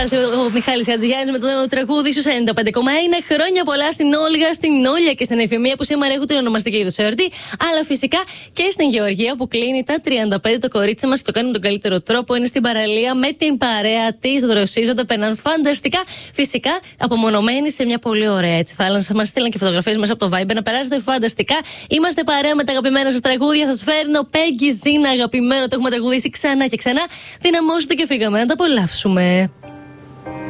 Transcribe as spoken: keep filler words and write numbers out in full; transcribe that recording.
Ο Μιχάλης Χατζηγιάννης με το νέο τραγούδι στους ενενήντα πέντε κόμμα ένα. Χρόνια πολλά στην Όλγα, στην Όλια και στην Εφημεία που σήμερα έχουν την ονομαστική του εορτή. Αλλά φυσικά και στην Γεωργία που κλείνει τα τριάντα πέντε. Το κορίτσι μας και το κάνει με τον καλύτερο τρόπο. Είναι στην παραλία με την παρέα της, δροσίζονται, περνάνε φανταστικά. Φυσικά απομονωμένοι σε μια πολύ ωραία έτσι θάλασσα. Μας στείλαν και φωτογραφίες μέσα από το Viber. Να περάσετε φανταστικά. Είμαστε παρέα με τα αγαπημένα σας τραγούδια. Σας φέρνω Peggy Zina, αγαπημένο. Το έχουμε τραγουδήσει ξανά και ξανά. Δυναμώστε και φύγαμε να τα απολαύσουμε.